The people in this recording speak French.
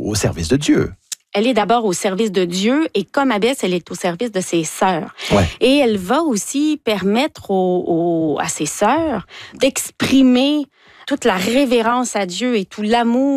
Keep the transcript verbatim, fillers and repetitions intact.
au service de Dieu. Elle est d'abord au service de Dieu et comme abbesse, elle est au service de ses sœurs. Ouais. Et elle va aussi permettre aux, aux, à ses sœurs d'exprimer toute la révérence à Dieu et tout l'amour